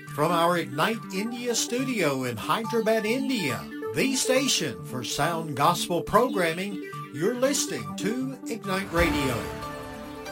From our Ignite India studio in Hyderabad, India, the station for sound gospel programming, you're listening to Ignite Radio.